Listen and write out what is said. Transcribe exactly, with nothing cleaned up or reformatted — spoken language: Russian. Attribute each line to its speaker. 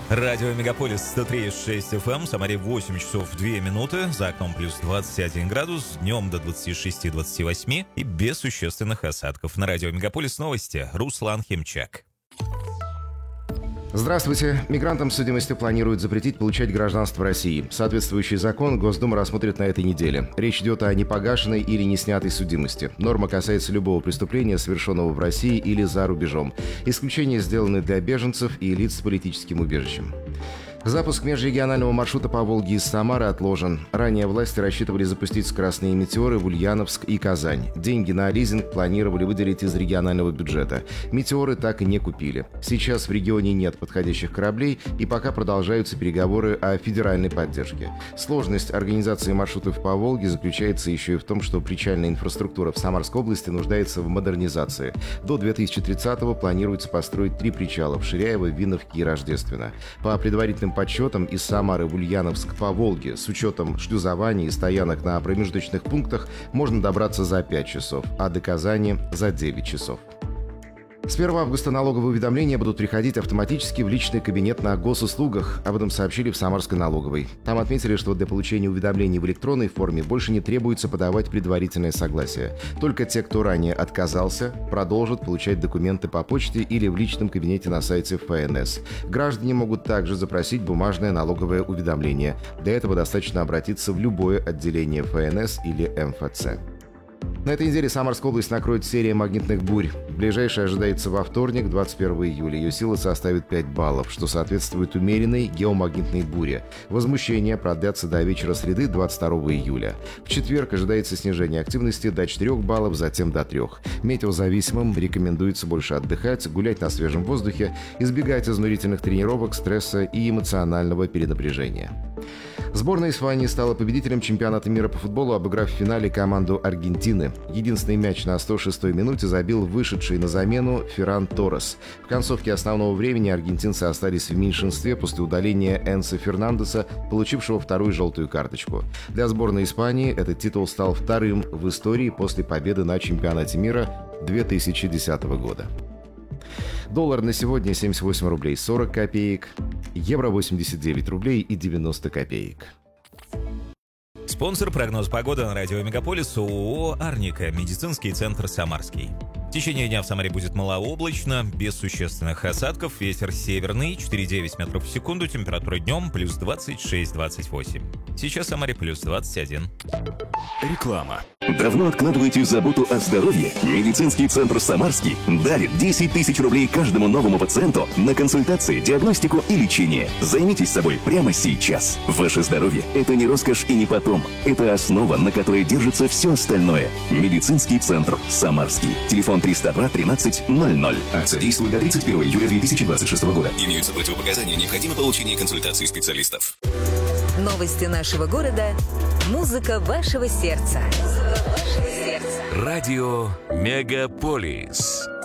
Speaker 1: Радио Мегаполис сто три и шесть эф эм, в Самаре восемь часов две минуты, за окном плюс двадцать один градус, днем до двадцати шести — двадцати восьми и без существенных осадков. На радио Мегаполис новости. Руслан Химчак.
Speaker 2: Здравствуйте. Мигрантам судимости планируют запретить получать гражданство России. Соответствующий закон Госдума рассмотрит на этой неделе. Речь идет о непогашенной или не снятой судимости. Норма касается любого преступления, совершенного в России или за рубежом. Исключения сделаны для беженцев и лиц с политическим убежищем. Запуск межрегионального маршрута по Волге из Самары отложен. Ранее власти рассчитывали запустить скоростные метеоры в Ульяновск и Казань. Деньги на лизинг планировали выделить из регионального бюджета. Метеоры так и не купили. Сейчас в регионе нет подходящих кораблей, и пока продолжаются переговоры о федеральной поддержке. Сложность организации маршрутов по Волге заключается еще и в том, что причальная инфраструктура в Самарской области нуждается в модернизации. До две тысячи тридцатого планируется построить три причала в Ширяево, Виновке и Рождественно. По предварительным подсчетам, из Самары в Ульяновск по Волге с учетом шлюзований и стоянок на промежуточных пунктах можно добраться за пять часов, а до Казани за девять часов. С первого августа налоговые уведомления будут приходить автоматически в личный кабинет на госуслугах. Об этом сообщили в Самарской налоговой. Там отметили, что для получения уведомлений в электронной форме больше не требуется подавать предварительное согласие. Только те, кто ранее отказался, продолжат получать документы по почте или в личном кабинете на сайте эф эн эс. Граждане могут также запросить бумажное налоговое уведомление. Для этого достаточно обратиться в любое отделение эф эн эс или эм эф цэ. На этой неделе Самарскую область накроет серия магнитных бурь. Ближайшая ожидается во вторник, двадцать первого июля. Ее сила составит пять баллов, что соответствует умеренной геомагнитной буре. Возмущение продлятся до вечера среды, двадцать второго июля. В четверг ожидается снижение активности до четырёх баллов, затем до трёх. Метеозависимым рекомендуется больше отдыхать, гулять на свежем воздухе, избегать изнурительных тренировок, стресса и эмоционального перенапряжения. Сборная Испании стала победителем чемпионата мира по футболу, обыграв в финале команду Аргентины. Единственный мяч на сто шестой минуте забил вышедший на замену Ферран Торрес. В концовке основного времени аргентинцы остались в меньшинстве после удаления Энсо Фернандеса, получившего вторую желтую карточку. Для сборной Испании этот титул стал вторым в истории после победы на чемпионате мира две тысячи десятого года. Доллар на сегодня семьдесят восемь рублей сорок копеек, евро восемьдесят девять рублей и девяносто копеек.
Speaker 1: Спонсор прогноз погоды на радио Мегаполис ООО «Арника», медицинский центр «Самарский». В течение дня в Самаре будет малооблачно, без существенных осадков, ветер северный, четыре и девять метров в секунду, температура днем плюс двадцать шесть — двадцать восемь. Сейчас в Самаре плюс двадцать один.
Speaker 3: Реклама. Давно откладываете заботу о здоровье? Медицинский центр «Самарский» дарит десять тысяч рублей каждому новому пациенту на консультации, диагностику и лечение. Займитесь собой прямо сейчас. Ваше здоровье – это не роскошь и не потом. Это основа, на которой держится все остальное. Медицинский центр «Самарский». Телефон триста два тринадцать ноль ноль. Акция действует до тридцать первого июля две тысячи двадцать шестого года. Имеются противопоказания, необходимо получение консультации специалистов.
Speaker 4: Новости нашего города. Музыка вашего сердца. Музыка вашего сердца.
Speaker 5: Радио Мегаполис.